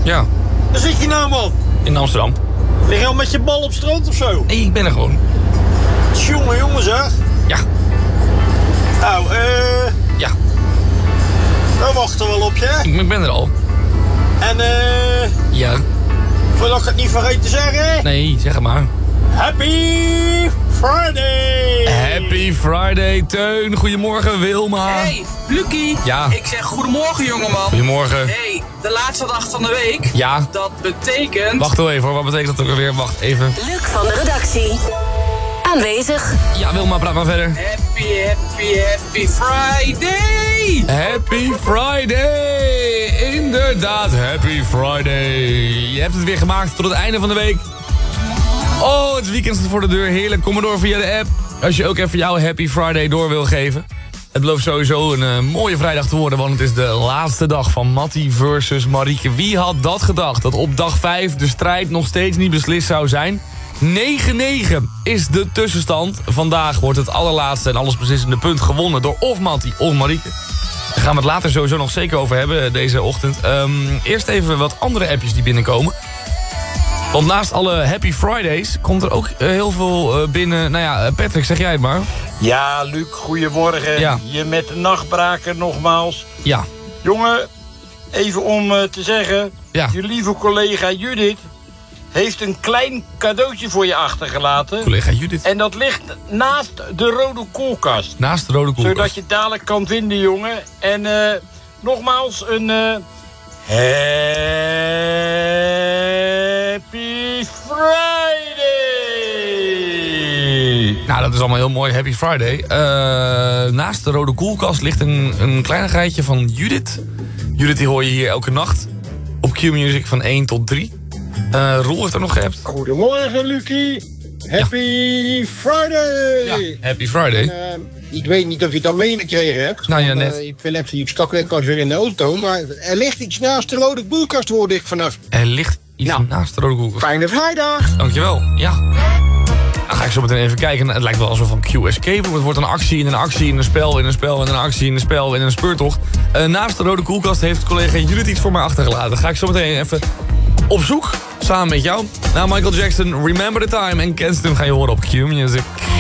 Ja. Waar zit je nou, man? In Amsterdam. Lig je al met je bal op strand of zo? Nee, ik ben er gewoon. Jongen, zeg. Ja. Nou, Ja. we wachten wel op je. Ik ben er al. En Ja. voordat ik het niet vergeet te zeggen... Nee, zeg het maar. Happy Friday! Happy Friday, Teun. Goedemorgen, Wilma. Hey, Lucky. Ja. Ik zeg goedemorgen, jongeman. Goedemorgen. Hey, de laatste dag van de week. Ja. Dat betekent... Wacht wel even hoor, wat betekent dat ook alweer? Wacht even. Luc van de redactie. Aanwezig. Ja, Wilma, praat maar verder. Happy Friday! Happy Friday! Inderdaad, Happy Friday. Je hebt het weer gemaakt tot het einde van de week. Oh, het weekend staat voor de deur. Heerlijk, kom maar door via de app. Als je ook even jouw Happy Friday door wil geven. Het belooft sowieso een mooie vrijdag te worden, want het is de laatste dag van Mattie versus Marieke. Wie had dat gedacht, dat op dag 5 de strijd nog steeds niet beslist zou zijn? 9-9 is de tussenstand. Vandaag wordt het allerlaatste en alles beslissende punt gewonnen door of Mattie of Marieke. Daar gaan we het later sowieso nog zeker over hebben deze ochtend. Eerst even wat andere appjes die binnenkomen. Want naast alle Happy Fridays komt er ook heel veel binnen. Nou ja, Patrick, zeg jij het maar. Ja, Luc, goedemorgen. Ja. Je met de nachtbraker nogmaals. Ja. Jongen, even om te zeggen... Ja. Je lieve collega Judith heeft een klein cadeautje voor je achtergelaten. Collega Judith. En dat ligt naast de rode koelkast. Naast de rode koelkast. Zodat je het dadelijk kan vinden, jongen. En nogmaals een... Happy Friday! Nou, dat is allemaal heel mooi. Happy Friday. Naast de rode koelkast ligt een kleinigheidje van Judith. Judith die hoor je hier elke nacht. Op Q-Music van 1 tot 3. Roel heeft er nog geappt. Goedemorgen, Lucie. Happy Friday! Ja, Happy Friday. Ik weet niet of je het al meegekregen hebt. Nou ja, want, net. Philips, je stak ik weer in de auto. Maar er ligt iets naast de rode koelkast, hoorde ik vanaf. Er ligt iets Nou. naast de rode koelkast. Fijne vrijdag! Dankjewel. Ja. Dan ga ik zo meteen even kijken. Het lijkt wel alsof van Q-Escape. Het wordt een actie in een actie in een spel in een spel in een actie in een spel in een speurtocht. Naast de rode koelkast heeft collega Judith iets voor mij achtergelaten. Ga ik zo meteen even op zoek. Samen met jou. Nou, Michael Jackson, Remember the Time. En Kensington ga je horen op Q-Music.